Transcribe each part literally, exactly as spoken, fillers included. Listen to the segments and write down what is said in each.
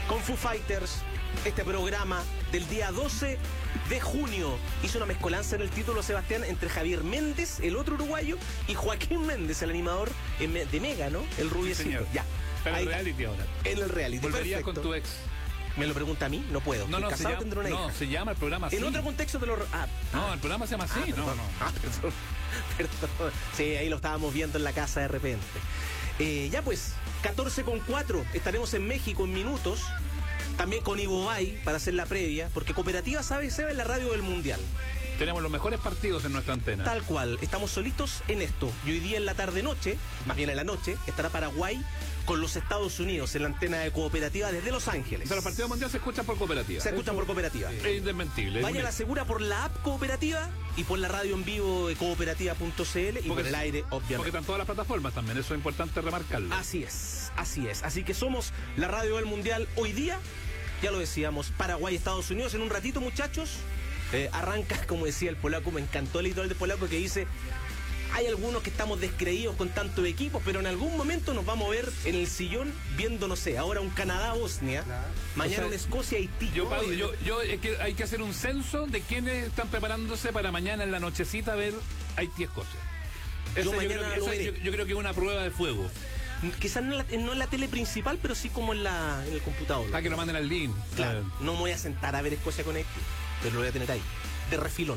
con Foo Fighters, este programa del día doce de junio. Hizo una mezcolanza en el título, Sebastián, entre Javier Méndez, el otro uruguayo, y Joaquín Méndez, el animador de Mega, ¿no? El rubiecito. Sí, ya. Pero en el reality ahora. En el reality. ¿Volverías perfecto. con tu ex? ¿Me lo pregunta a mí? No puedo. No, no, casado, se llama, una no hija. se llama el programa así. En otro contexto te lo... Ah, no, el programa se llama así. ah, no, perdón. no. Ah, perdón. Perdón. Sí, ahí lo estábamos viendo en la casa de repente. Eh, ya pues, catorce con cuatro. Estaremos en México en minutos. También con Ivo Bay para hacer la previa. Porque Cooperativa sabe, se ve en la radio del Mundial. Tenemos los mejores partidos en nuestra antena. Tal cual, estamos solitos en esto. Y hoy día en la tarde-noche, más bien en la noche, estará Paraguay con los Estados Unidos en la antena de Cooperativa desde Los Ángeles. O sea, los partidos mundiales se escuchan por Cooperativa. Se escuchan por Cooperativa. Es indesmentible. Vaya a la segura por la app Cooperativa y por la radio en vivo de cooperativa punto c l y porque, por el aire, obviamente. Porque están todas las plataformas también, eso es importante remarcarlo. Así es, así es. Así que somos la radio del Mundial hoy día. Ya lo decíamos, Paraguay, Estados Unidos. En un ratito, muchachos, eh, arranca, como decía el polaco, me encantó el editorial de polaco que dice: hay algunos que estamos descreídos con tantos equipos, pero en algún momento nos vamos a ver en el sillón viendo, no sé, ahora un Canadá-Bosnia, claro. Mañana o sea, un Escocia-Haití. Yo, Pablo, yo, yo es que hay que hacer un censo de quienes están preparándose para mañana en la nochecita ver Haití-Escocia. Yo, yo, creo que, esa, yo, yo creo que es una prueba de fuego. Quizás no en, la, no en la tele principal, pero sí como en, la, en el computador. Ah, que lo manden al link. Claro, claro. No me voy a sentar a ver Escocia con Haití, pero lo voy a tener ahí, de refilón.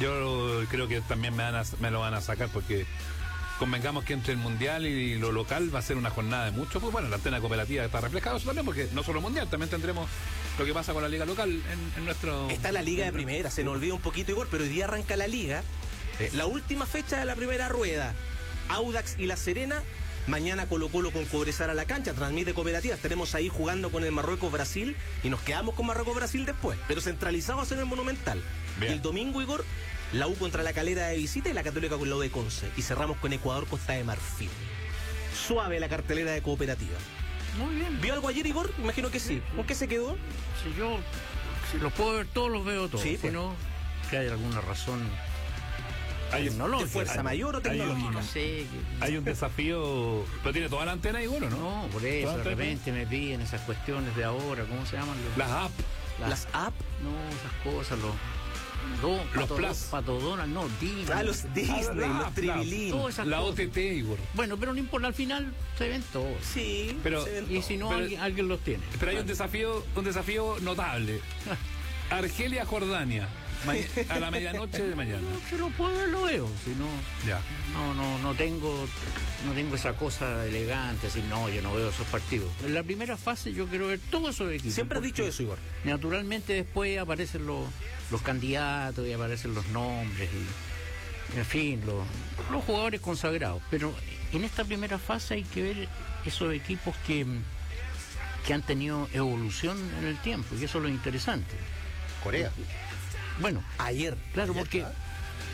Yo creo que también me, van a, me lo van a sacar porque convengamos que entre el Mundial y lo local va a ser una jornada de mucho. Pues bueno, la antena cooperativa está reflejada eso también, porque no solo Mundial, también tendremos lo que pasa con la liga local en, en nuestro... Está la liga de primera, se nos olvida un poquito, Igor, pero hoy día arranca la liga. Eh, la última fecha de la primera rueda, Audax y La Serena. Mañana Colo Colo con Cobresal a la cancha, transmite Cooperativa. Estaremos ahí jugando con el Marruecos-Brasil y nos quedamos con Marruecos-Brasil después, pero centralizados en el Monumental. Bien. Y el domingo, Igor, la U contra la Calera de visita y la Católica con la U de Conce. Y cerramos con Ecuador-Costa de Marfil. Suave la cartelera de Cooperativa. Muy bien. ¿Vio algo ayer, Igor? Imagino que sí. ¿Con qué se quedó? Si yo si los puedo ver todos, los veo todos. Sí, pues. Si no, que hay alguna razón... Hay ¿De fuerza hay, mayor o tecnológica? No sé. Que... Hay un desafío. Pero tiene toda la antena y bueno, ¿no? No, por eso, de repente me piden esas cuestiones de ahora, ¿cómo se llaman? Las apps. Las, las apps. No, esas cosas, los. No, los pato, plus. Patodona, no, Disney. Ah, los Disney, ah, los Tribilín. La O T T, Igor. Bueno, pero no importa, al final se ven todos. Sí, pero. Se ven y todos. si no, pero, alguien, alguien los tiene. Pero hay un desafío, un desafío notable. Argelia, Jordania. A la medianoche de mañana. No, si lo puedo ver, lo veo. Si no, ya. no, no, no tengo, no tengo esa cosa elegante, así no, yo no veo esos partidos. En la primera fase yo quiero ver todos esos equipos. Siempre has dicho eso, Igor. Naturalmente después aparecen los, los candidatos y aparecen los nombres y, en fin, los, los jugadores consagrados. Pero en esta primera fase hay que ver esos equipos que, que han tenido evolución en el tiempo, y eso es lo interesante. Corea. Bueno, ayer. Claro, ayer, porque claro.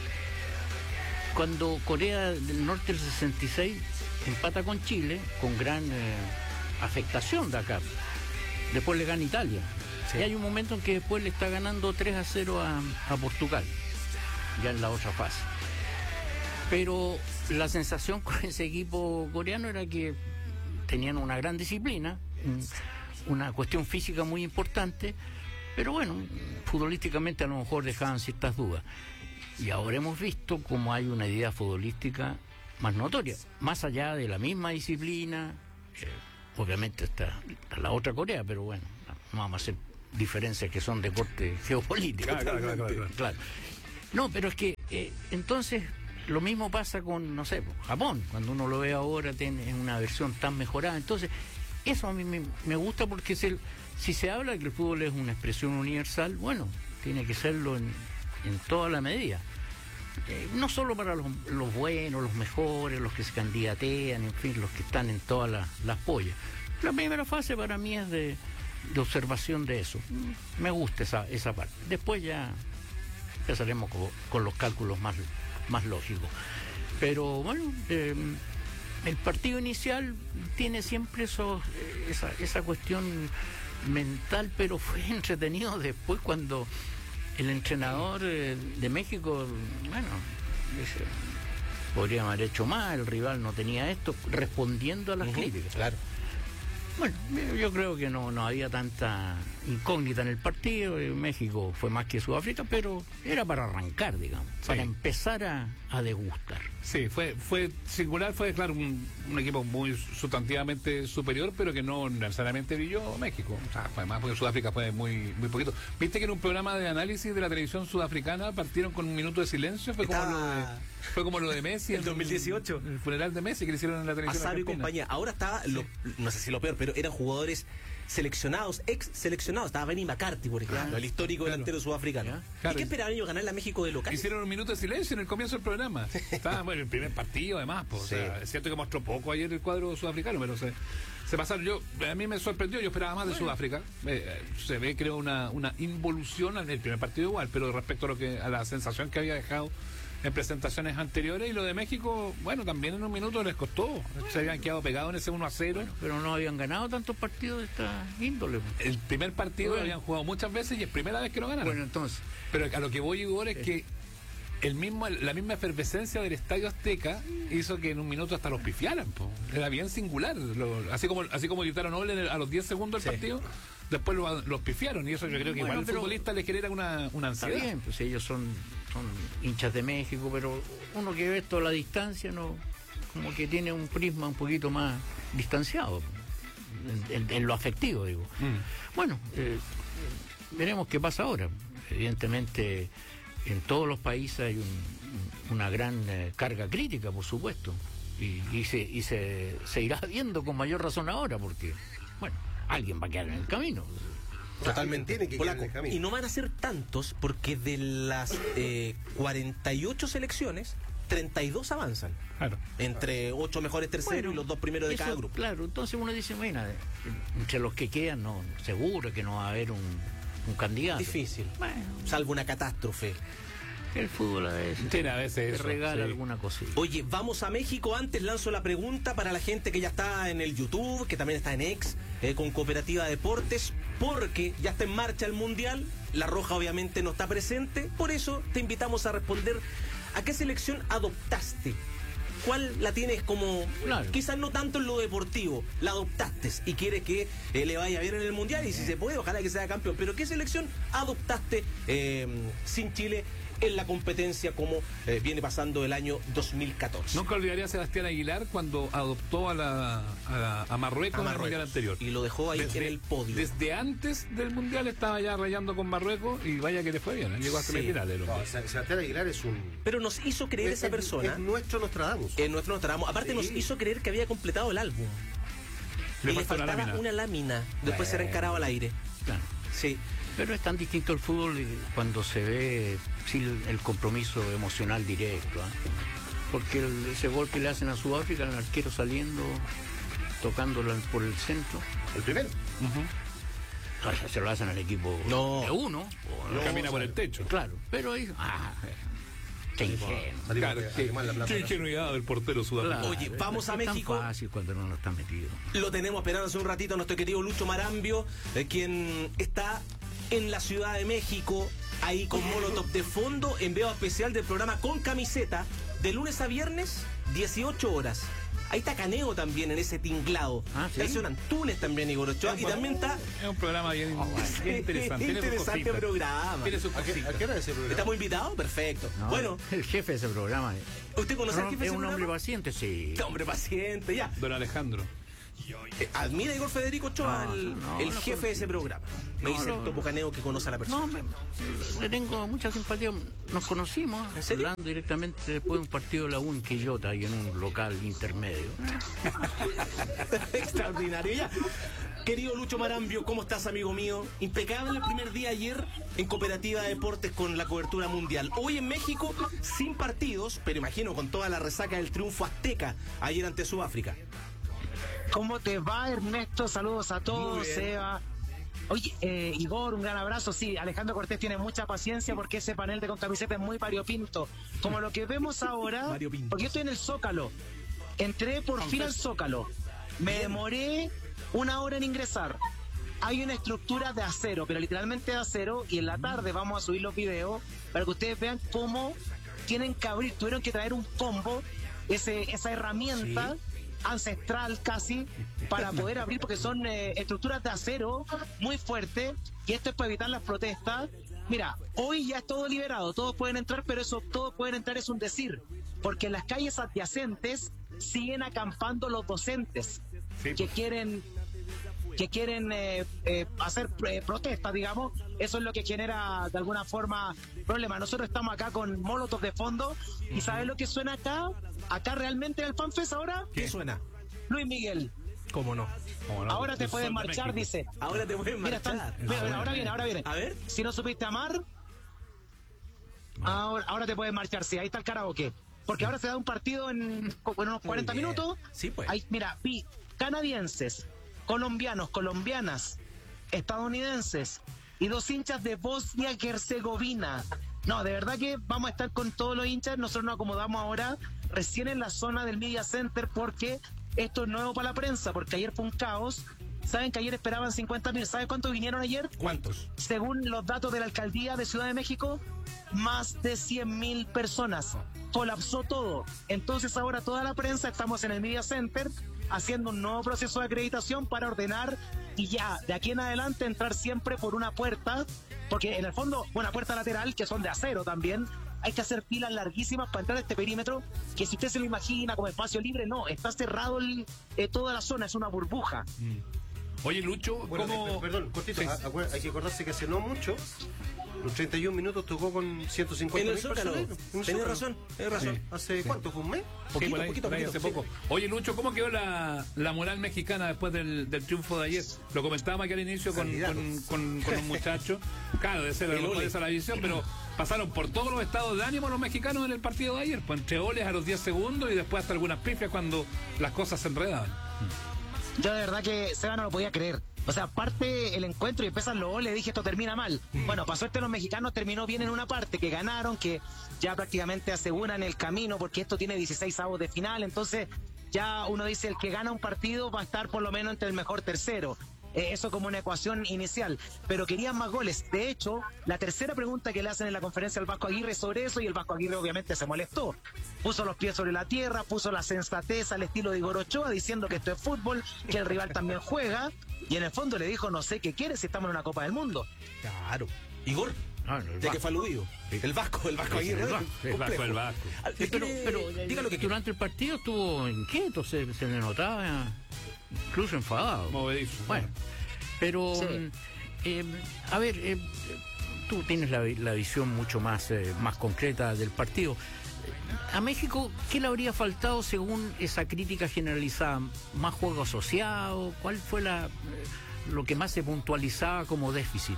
Cuando Corea del Norte del sesenta y seis empata con Chile, con gran eh, afectación de acá, después le gana Italia. Sí. Y hay un momento en que después le está ganando tres a cero a, a Portugal, ya en la otra fase. Pero la sensación con ese equipo coreano era que tenían una gran disciplina, una cuestión física muy importante, pero bueno, futbolísticamente a lo mejor dejaban ciertas dudas. Y ahora hemos visto cómo hay una idea futbolística más notoria, más allá de la misma disciplina. Eh, obviamente está, está la otra Corea, pero bueno, no vamos a hacer diferencias que son de corte geopolítico. Claro, claro, claro, claro, claro. Claro. No, pero es que eh, entonces lo mismo pasa con, no sé, Japón. Cuando uno lo ve ahora tiene una versión tan mejorada. Entonces, eso a mí me, me gusta porque es el... Si se habla de que el fútbol es una expresión universal, bueno, tiene que serlo en, en toda la medida. Eh, no solo para los, los buenos, los mejores, los que se candidatean, en fin, los que están en todas las, las pollas. La primera fase para mí es de, de observación de eso. Me gusta esa, esa parte. Después ya empezaremos con, con los cálculos más, más lógicos. Pero bueno... Eh, el partido inicial tiene siempre eso, esa, esa cuestión mental, pero fue entretenido después cuando el entrenador de México, bueno, dice, podríamos haber hecho más, el rival no tenía esto, respondiendo a las uh-huh, críticas. Claro. Bueno, yo creo que no, no había tanta incógnita en el partido. México fue más que Sudáfrica, pero era para arrancar, digamos, sí. para empezar a, a degustar. Sí, fue fue singular, fue claro un, un equipo muy sustantivamente superior, pero que no necesariamente brilló México. O sea, además porque Sudáfrica fue muy muy poquito. ¿Viste que en un programa de análisis de la televisión sudafricana partieron con un minuto de silencio? Fue como, lo, de, fue como lo de Messi. El dos mil dieciocho. El funeral de Messi que le hicieron en la televisión. Azaro y compañía. Ahora estaba, lo, no sé si lo peor, pero eran jugadores seleccionados, ex seleccionados. Estaba Benny McCarthy, por ejemplo, claro, el histórico claro. delantero sudafricano. Claro. ¿Y qué esperaban ellos ganar la México de local? Hicieron un minuto de silencio en el comienzo del programa. Estaba bueno, el primer partido, además. Pues, sí. O sea, es cierto que mostró poco ayer el cuadro sudafricano, pero se, se pasaron. Yo, a mí me sorprendió, yo esperaba más de bueno. Sudáfrica. Eh, se ve, creo, una, una involución en el primer partido igual, pero respecto a lo que a la sensación que había dejado en presentaciones anteriores. Y lo de México, bueno, también en un minuto les costó. Se habían quedado pegados en ese uno a cero. Bueno, pero no habían ganado tantos partidos de esta índole. El primer partido bueno. habían jugado muchas veces y es primera vez que no ganan. Bueno, entonces. Pero a lo que voy, Igor, es que el mismo, la misma efervescencia del Estadio Azteca hizo que en un minuto hasta los pifiaran. Po. Era bien singular. Lo, así como así como gritaron Noble a los diez segundos del sí. partido, después lo, los pifiaron. Y eso yo creo que bueno, igual al futbolista les genera una, una ansiedad. Está bien, pues ellos son, son hinchas de México, pero uno que ve esto a la distancia, no como que tiene un prisma un poquito más distanciado, en, en, en lo afectivo, digo. Mm. Bueno, eh, veremos qué pasa ahora. Evidentemente, en todos los países hay un, una gran eh, carga crítica, por supuesto, y, y, se, y se, se irá viendo con mayor razón ahora, porque, bueno, alguien va a quedar en el camino. Totalmente. Tiene que quedar en el camino. Y no van a ser tantos, porque de las eh, cuarenta y ocho selecciones, treinta y dos avanzan. Claro. Entre ocho mejores terceros bueno, y los dos primeros de eso, cada grupo. Claro, entonces uno dice, bueno, entre los que quedan, no, seguro que no va a haber un, un candidato. Difícil. Bueno, salvo una catástrofe. El fútbol a veces, sí, a veces te regala sí. alguna cosita. Oye, vamos a México. Antes lanzo la pregunta para la gente que ya está en el YouTube, que también está en X, eh, con Cooperativa Deportes, porque ya está en marcha el Mundial. La Roja obviamente no está presente, por eso te invitamos a responder a qué selección adoptaste. ¿Cuál la tienes como, claro. quizás no tanto en lo deportivo, la adoptaste y quieres que eh, le vaya bien en el Mundial y si se puede, ojalá que sea campeón, pero qué selección adoptaste eh, sin Chile en la competencia como eh, viene pasando el año dos mil catorce? Nunca olvidaría a Sebastián Aguilar cuando adoptó a, la, a, a Marruecos en el Mundial anterior. Y lo dejó ahí desde, en el podio. Desde antes del Mundial estaba ya rayando con Marruecos y vaya que le fue bien, ¿eh? Llegó a sí. semifinales. No, Sebastián Aguilar es un... Pero nos hizo creer es, esa es, persona. Es nuestro Nostradamus. Es nuestro Nostradamus. Aparte sí. nos hizo creer que había completado el álbum. Le y le faltaba lámina. una lámina. Después eh. será encarado al aire. Claro. Sí. Pero es tan distinto el fútbol cuando se ve sin el compromiso emocional directo, ¿eh? Porque el, ese gol que le hacen a Sudáfrica, el arquero saliendo, tocándolo por el centro. ¿El primero? Uh-huh. Se lo hacen al equipo no. de uno. No, no camina por el techo. Claro, pero ahí... Ah, qué ingenuo. Claro, qué, qué ingenuidad del portero sudafricano. Claro, oye, vamos a es México. Es tan fácil cuando uno no está metido. Lo tenemos esperando hace un ratito nuestro querido Lucho Marambio, eh, quien está en la Ciudad de México, ahí con Molotov de fondo, enviado especial del programa Con Camiseta, de lunes a viernes, dieciocho horas. Ahí está Caneo también en ese tinglado. Ah, ¿sí? Ahí suenan Tunes también, Igor Ochoa. Y también está... Es un programa bien, oh, bueno, bien interesante. Tiene interesante programa. Tiene su ¿A, qué, ¿A qué hora es ese programa? ¿Estamos invitados? Perfecto. No, bueno. El jefe de ese programa. ¿Usted conoce no, al jefe de ese programa? Es un hombre paciente, sí. Hombre paciente, ya. Don Alejandro. Eh, admira Igor Federico Ochoa, no, el, no, el no, jefe no, de ese programa. Me no, dice el Topo Caneo que conoce a la persona. No, me, le tengo mucha simpatía. Nos conocimos hablando directamente después de un partido de la U en Quillota y en un local intermedio. Extraordinario. Ya. Querido Lucho Marambio, ¿cómo estás, amigo mío? Impecable el primer día ayer en Cooperativa Deportes con la cobertura mundial. Hoy en México, sin partidos, pero imagino con toda la resaca del triunfo azteca ayer ante Sudáfrica. ¿Cómo te va, Ernesto? Saludos a todos, Seba. Oye, eh, Igor, un gran abrazo. Sí, Alejandro Cortés tiene mucha paciencia porque ese panel de Con Camiseta es muy variopinto. Como lo que vemos ahora, porque yo estoy en el Zócalo. Entré por fin al Zócalo. Me demoré una hora en ingresar. Hay una estructura de acero, pero literalmente de acero, y en la tarde vamos a subir los videos para que ustedes vean cómo tienen que abrir, tuvieron que traer un combo, ese, esa herramienta... Sí. ancestral casi para poder abrir, porque son eh, estructuras de acero muy fuertes, y esto es para evitar las protestas. Mira, hoy ya es todo liberado, todos pueden entrar, pero eso todos pueden entrar es un decir, porque en las calles adyacentes siguen acampando los docentes Sí, que pues. quieren que quieren eh, eh, hacer eh, protestas, digamos. Eso es lo que genera de alguna forma problemas. Nosotros estamos acá con Molotov de fondo, y ¿sabes lo que suena acá? Acá realmente en el FanFest ahora, ¿Qué suena? Luis Miguel. ¿Cómo no? ¿Cómo no? Ahora te El puedes sol de marchar, México. dice. Ahora te pueden Mira, están- marchar. mira, mira, ahora viene, ahora viene. A ver. Si no supiste amar, ahora, ahora te puedes marchar. Sí, ahí está el karaoke. Porque ahora se da un partido en, en unos cuarenta bien. minutos. Sí, pues. Ahí, mira, vi canadienses, colombianos, colombianas, estadounidenses y dos hinchas de Bosnia y Herzegovina. No, de verdad que vamos a estar con todos los hinchas. Nosotros nos acomodamos ahora recién en la zona del Media Center, porque esto es nuevo para la prensa, porque ayer fue un caos. Saben que ayer esperaban cincuenta mil. ¿Saben cuántos vinieron ayer? ¿Cuántos? Según los datos de la alcaldía de Ciudad de México, más de cien mil personas. Colapsó todo. Entonces ahora toda la prensa estamos en el Media Center haciendo un nuevo proceso de acreditación para ordenar, y ya de aquí en adelante entrar siempre por una puerta, porque en el fondo una puerta lateral, que son de acero también. Hay que hacer filas larguísimas para entrar a este perímetro, que si usted se lo imagina como espacio libre, no, está cerrado el, eh, toda la zona, es una burbuja. Oye, Lucho, Bueno, ¿cómo...? eh, perdón, cortito, Sí. a- acuer- hay que acordarse que hace no mucho, los treinta y un minutos tocó con ciento cincuenta En el mil Zócalo. personas. En el Tenés Zócalo. razón, tenés razón. Sí. ¿Hace cuánto? ¿Fue un mes? Sí, Poquito, por ahí, poquito, por ahí, poquito, hace sí. poco. Oye, Lucho, ¿cómo quedó la, la moral mexicana después del, del triunfo de ayer? Lo comentábamos aquí al inicio con, Candidatos. con, con, con un muchacho. Claro, de ser a lo El mejor Ole. esa la visión, pero pasaron por todos los estados de ánimo los mexicanos en el partido de ayer. Pues entre oles a los diez segundos y después hasta algunas pifias cuando las cosas se enredaban. Yo de verdad que Seba no lo podía creer. O sea, parte el encuentro y empiezan los goles, dije esto termina mal. Bueno, para suerte los mexicanos terminó bien en una parte, que ganaron, que ya prácticamente aseguran el camino, porque esto tiene dieciséis avos de final. Entonces ya uno dice, el que gana un partido va a estar por lo menos entre el mejor tercero. Eh, eso como una ecuación inicial, pero querían más goles. De hecho, la tercera pregunta que le hacen en la conferencia al Vasco Aguirre sobre eso, y el Vasco Aguirre obviamente se molestó. Puso los pies sobre la tierra, puso la sensatez al estilo de Igor Ochoa, diciendo que esto es fútbol, que el rival también juega, y en el fondo le dijo, no sé qué quiere si estamos en una Copa del Mundo. Claro. Igor, Ah, no, el ya que Vasco. fue aludido. El Vasco, el Vasco Sí, Aguirre. el Vasco, sí, el Vasco, el Vasco. Ah, Sí, pero, eh, pero diga lo que quiera. durante el partido estuvo inquieto, se, se le notaba incluso enfadado. Movedizo. Bueno, pero Sí. mm, eh, a ver, eh, tú tienes la, vi- la visión mucho más, eh, más concreta del partido. A México, ¿qué le habría faltado según esa crítica generalizada? ¿Más juego asociado? ¿Cuál fue la, eh, lo que más se puntualizaba como déficit?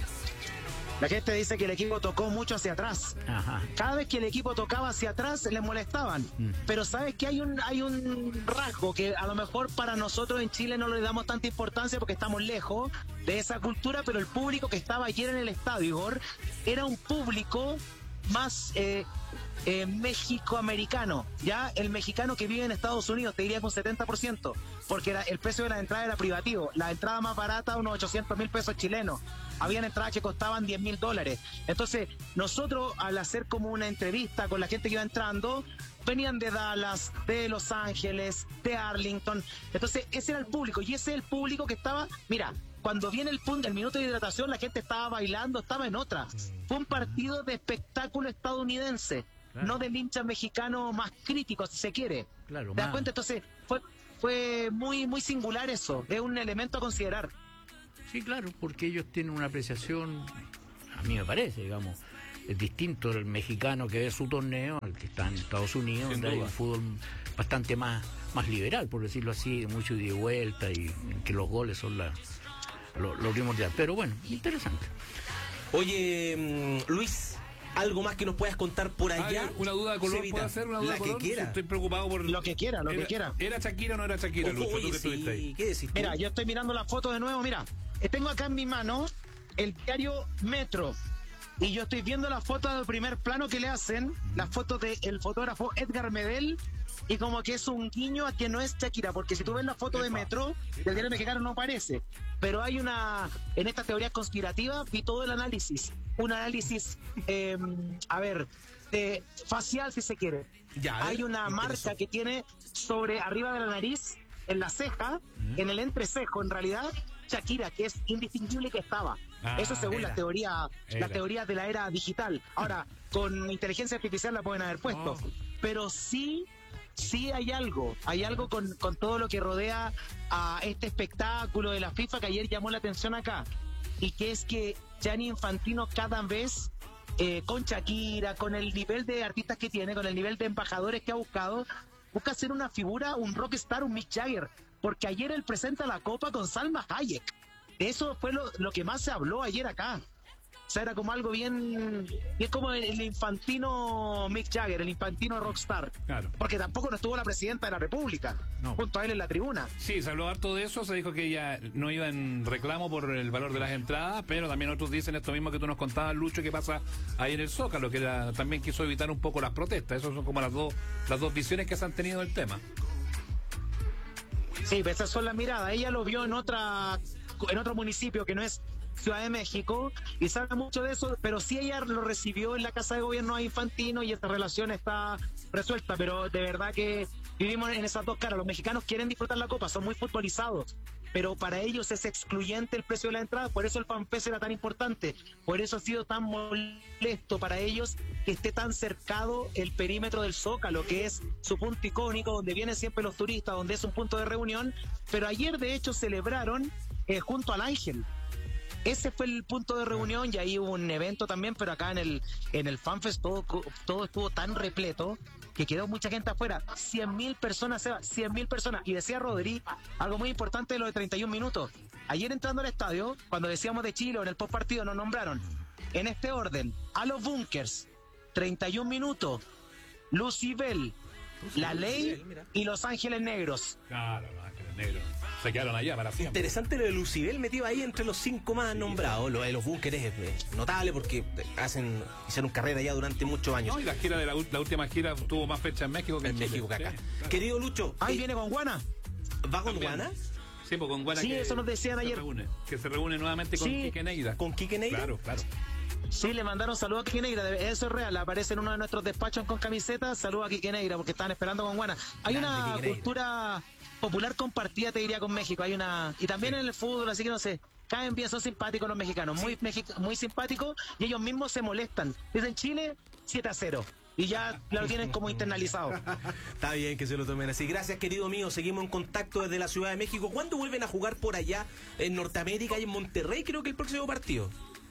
La gente dice que el equipo tocó mucho hacia atrás. Ajá. Cada vez que el equipo tocaba hacia atrás les molestaban. Pero sabes que hay un hay un rasgo que a lo mejor para nosotros en Chile no le damos tanta importancia porque estamos lejos de esa cultura, pero el público que estaba ayer en el estadio, Igor, era un público más eh, eh, México-americano, ya el mexicano que vive en Estados Unidos, te diría que un setenta por ciento, porque era, el precio de la entrada era privativo, la entrada más barata unos ochocientos mil pesos chilenos, habían entradas que costaban diez mil dólares, entonces nosotros al hacer como una entrevista con la gente que iba entrando, venían de Dallas, de Los Ángeles, de Arlington, entonces ese era el público, y ese es el público que estaba, mira, cuando viene el punto, el minuto de hidratación, la gente estaba bailando, estaba en otra. Fue un partido de espectáculo estadounidense, Claro. no del hincha mexicano más crítico, si se quiere. Claro, ¿Te das más- cuenta? Entonces, fue, fue muy, muy singular eso. Es un elemento a considerar. Sí, claro, porque ellos tienen una apreciación, a mí me parece, digamos, es distinto el mexicano que ve su torneo al que está en Estados Unidos, Sin donde hay duda. un fútbol bastante más, más liberal, por decirlo así, mucho ida y vuelta, y en que los goles son la, lo, lo primordial. Pero bueno, interesante. Oye, mm, Luis, ¿algo más que nos puedas contar por allá? Ah, una duda de color, Cevita, ¿puedo hacer una duda la de color? que quiera. Estoy preocupado por... Lo que quiera, lo que Era- quiera. ¿Era Shakira o no era Shakira, Ojo, Lucho? Tú oye, que estuviste ahí. sí, ¿qué decís tú? Mira, yo estoy mirando la foto de nuevo, mira. eh, Tengo acá en mi mano el diario Metro. Y yo estoy viendo la foto del primer plano que le hacen, la foto del fotógrafo Edgar Medel, y como que es un guiño a que no es Shakira, porque si tú ves la foto de Metro, del diario mexicano no parece. Pero hay una, en estas teorías conspirativas, vi todo el análisis. Un análisis, eh, a ver, de, facial si se quiere. Ya, a ver, hay una me marca interesó. que tiene sobre arriba de la nariz, en la ceja, en el entrecejo, en realidad, Shakira, que es indistinguible que estaba. Ah, Eso según era. la teoría, Era. las teorías de la era digital. Ahora, con inteligencia artificial la pueden haber puesto. Oh. Pero sí, sí hay algo. Hay algo con, con todo lo que rodea a este espectáculo de la FIFA que ayer llamó la atención acá. Y que es que Gianni Infantino cada vez, eh, con Shakira, con el nivel de artistas que tiene, con el nivel de embajadores que ha buscado, busca ser una figura, un rockstar, un Mick Jagger. Porque ayer él presenta la copa con Salma Hayek. Eso fue lo, lo que más se habló ayer acá. O sea, era como algo bien... bien como el, el infantino Mick Jagger, el infantino rockstar. Claro. Porque tampoco no estuvo la presidenta de la República, No. junto a él en la tribuna. Sí, se habló harto de eso, se dijo que ella no iba en reclamo por el valor de las entradas, pero también otros dicen esto mismo que tú nos contabas, Lucho, que pasa ahí en el Zócalo, que era, también quiso evitar un poco las protestas. Esas son como las dos, las dos visiones que se han tenido del tema. Sí, pues esas son las miradas. Ella lo vio en otra en otro municipio que no es Ciudad de México y sabe mucho de eso, pero sí ella lo recibió en la Casa de Gobierno a Infantino y esta relación está resuelta, pero de verdad que vivimos en esas dos caras. Los mexicanos quieren disfrutar la Copa, son muy futbolizados, pero para ellos es excluyente el precio de la entrada, por eso el FanFest era tan importante, por eso ha sido tan molesto para ellos que esté tan cercado el perímetro del Zócalo, que es su punto icónico, donde vienen siempre los turistas, donde es un punto de reunión, pero ayer de hecho celebraron eh, junto al Ángel. Ese fue el punto de reunión y ahí hubo un evento también, pero acá en el en el FanFest todo, todo estuvo tan repleto que quedó mucha gente afuera. cien mil personas, Seba, cien mil personas. Y decía Rodri, algo muy importante de lo de treinta y un minutos. Ayer entrando al estadio, cuando decíamos de Chile o en el post partido nos nombraron, en este orden, a los Bunkers, treinta y un minutos, Lucibel, La Ley y Los Ángeles Negros. Claro, los Ángeles Negros se quedaron allá para siempre. Interesante lo de Lucibel metido ahí entre los cinco más nombrados. Lo de los búnkeres es eh, notable porque hacen hicieron carrera ya durante muchos años. No, y la gira de la, ul- la última gira tuvo más fecha en México que en, En Chile. México que acá. Sí, claro. Querido Lucho, Ahí eh, viene con Guana. ¿va con También. Guana? Sí, pues con Guana Sí, que eso nos decían se ayer. reúne, que se reúne nuevamente con Sí, Quique Neira. ¿Con Quique Neira? Claro, claro. Sí, le mandaron saludos a Quique Neira, eso es real, aparece en uno de nuestros despachos con camisetas, saludos a Quique Neira, porque estaban esperando con Guana. Hay Grande una Quique Neira. cultura popular compartida, te diría, con México, hay una, y también en el fútbol, así que no sé, caen bien, son simpáticos los mexicanos, muy, mexi- muy simpáticos, y ellos mismos se molestan. Dicen Chile, siete a cero, y ya lo tienen como internalizado. Está bien que se lo tomen así. Gracias, querido mío. Seguimos en contacto desde la Ciudad de México. ¿Cuándo vuelven a jugar por allá en Norteamérica y en Monterrey? Creo que el próximo partido.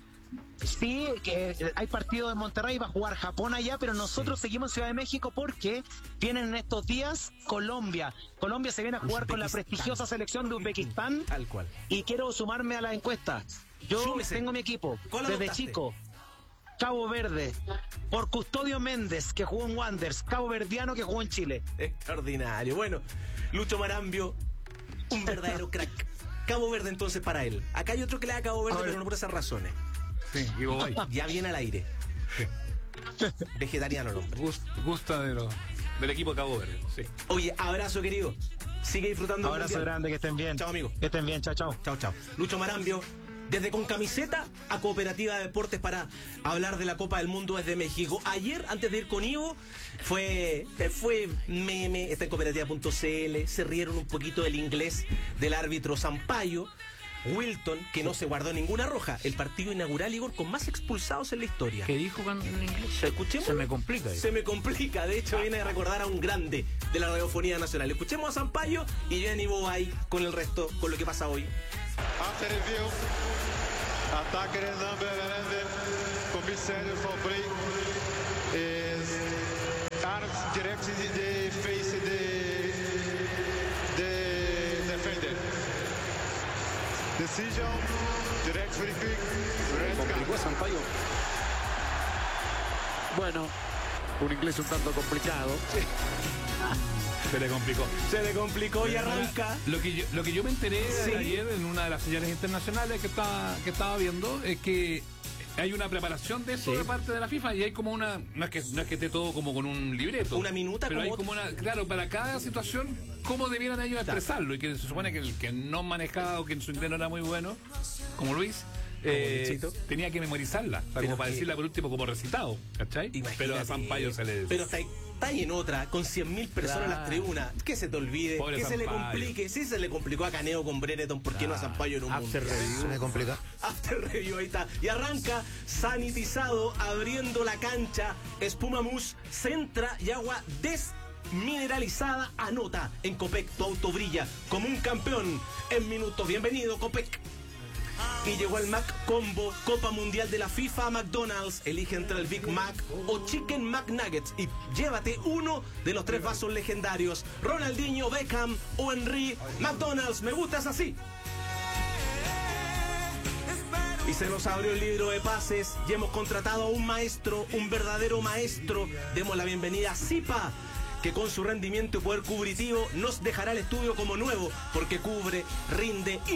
Sí, que hay partido en Monterrey, va a jugar Japón allá, pero nosotros seguimos en Ciudad de México porque vienen en estos días Colombia. Colombia se viene a jugar con la Uzbekistán. prestigiosa selección de Uzbekistán Tal cual. y quiero sumarme a la encuesta. Yo Súmese. tengo mi equipo ¿Cuál desde adoptaste? chico. Cabo Verde, por Custodio Méndez, que jugó en Wanderers, Cabo Verdiano, que jugó en Chile. Extraordinario. Bueno, Lucho Marambio, un verdadero crack. Cabo Verde entonces para él. Acá hay otro que le da a Cabo Verde, A ver. pero no por esas razones. Sí, y voy. Ya viene al aire. Vegetariano el hombre. Gust- gusta de lo- del equipo de Cabo Verde, sí. Oye, abrazo, querido. Sigue disfrutando. del Abrazo Mundial. grande, que estén bien. Chao, amigo. Que estén bien, chao, chao. Chao, chao. Lucho Marambio, desde Con Camiseta a Cooperativa de Deportes para hablar de la Copa del Mundo desde México. Ayer, antes de ir con Ivo, fue, fue meme, está en cooperativa punto c l, se rieron un poquito del inglés del árbitro Sampaio. Wilton, que no se guardó ninguna roja, el partido inaugural, Igor, con más expulsados en la historia. ¿Qué dijo cuando en inglés? Escuchemos. Se me complica. Se me complica, de hecho viene a recordar a un grande de la radiofonía nacional. Escuchemos a Sampaio y yo en Ivo ahí con el resto, con lo que pasa hoy. After review, attacker number eleven, commissariat van Bree, is arms direct in the face of the, the defender. Decision, direct free kick, red card. Sampaio. Bueno, un inglés un tanto complicado. Se le complicó. Se le complicó y arranca. Lo que yo, lo que yo me enteré Sí. ayer en una de las señales internacionales que estaba, que estaba viendo es que hay una preparación de eso Sí. de parte de la FIFA y hay como una, no es que no es que esté todo como con un libreto, Una minuta pero como hay como otra. una, claro, para cada situación cómo debieran ellos expresarlo, y que se supone que el que no manejaba o que en su inglés no era muy bueno, como Luis, eh, Luisito. tenía que memorizarla, o sea, Pero como para que- decirla por último como recitado, ¿cachai? Imagínate. Pero a Sampaio se le Pero está ahí está ahí en otra, con cien mil personas en las tribunas. Que se te olvide, Pobre que se le Sampaio. complique. Sí, se le complicó a Caneo con Brereton, ¿por qué no a Sampaio en un After mundial? review. Se me complica. After review, ahí está. Y arranca sanitizado, abriendo la cancha. Espuma mousse, centra y agua desmineralizada. Anota en Copec, tu auto brilla como un campeón en minutos. Bienvenido, Copec. Y llegó el Mac Combo, Copa Mundial de la FIFA a McDonald's. Elige entre el Big Mac o Chicken McNuggets y llévate uno de los tres vasos legendarios. Ronaldinho, Beckham o Henry. McDonald's, me gustas así. Y se nos abrió el libro de pases y hemos contratado a un maestro, un verdadero maestro. Demos la bienvenida a Zipa, que con su rendimiento y poder cubritivo nos dejará el estudio como nuevo, porque cubre, rinde y